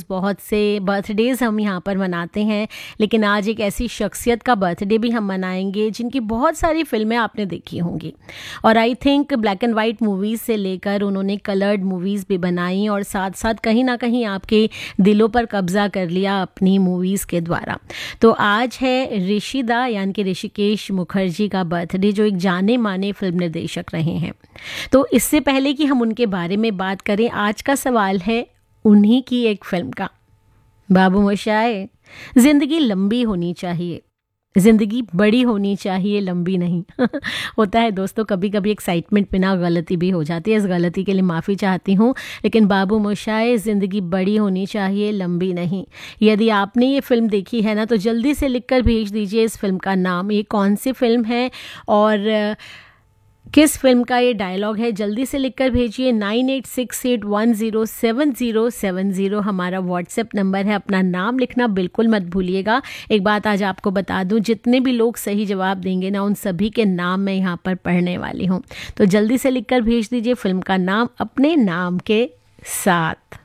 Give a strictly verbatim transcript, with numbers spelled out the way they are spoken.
बहुत से बर्थडेज़ हम यहाँ पर मनाते हैं, लेकिन आज एक ऐसी शख्सियत का बर्थडे भी हम मनाएंगे जिनकी बहुत सारी फ़िल्में आपने देखी होंगी। और I think black and white movies से लेकर उन्होंने कलर्ड मूवीज़ भी बनाई और साथ साथ कहीं ना कहीं आपके दिलों पर कब्ज़ा कर लिया अपनी मूवीज़ के द्वारा। तो आज है ऋषिदा यानी कि ऋषिकेश मुखर्जी का बर्थडे, जो एक जाने माने फिल्म निर्देशक रहे हैं। तो इससे पहले कि हम उनके बारे में बात करें, आज का सवाल है उन्हीं की एक फिल्म का। बाबू मोशाय, जिंदगी लंबी होनी चाहिए, जिंदगी बड़ी होनी चाहिए, लंबी नहीं। होता है दोस्तों, कभी कभी एक्साइटमेंट में ना गलती भी हो जाती है, इस गलती के लिए माफ़ी चाहती हूँ। लेकिन बाबू मोशाय, ज़िंदगी बड़ी होनी चाहिए, लंबी नहीं। यदि आपने ये फिल्म देखी है ना, तो जल्दी से लिखकर भेज दीजिए इस फिल्म का नाम, ये कौन सी फिल्म है और किस फिल्म का ये डायलॉग है। जल्दी से लिखकर भेजिए। Nine eight six eight one zero seven zero seven zero हमारा व्हाट्सएप नंबर है। अपना नाम लिखना बिल्कुल मत भूलिएगा। एक बात आज आपको बता दूं, जितने भी लोग सही जवाब देंगे ना, उन सभी के नाम मैं यहाँ पर पढ़ने वाली हूँ। तो जल्दी से लिखकर भेज दीजिए फिल्म का नाम अपने नाम के साथ।